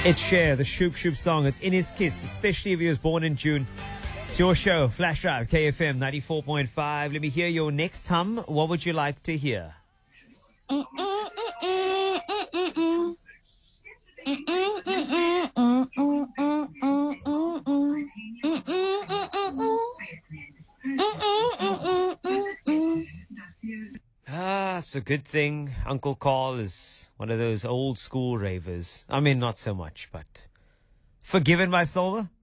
It's Cher, the Shoop Shoop song. It's In His Kiss, especially if he was born in June. It's your show, Flash Drive, KFM 94.5. Let me hear your next hum. What would you like to hear? It's a good thing Uncle Carl is one of those old school ravers. I mean, not so much, but forgiven by Silver?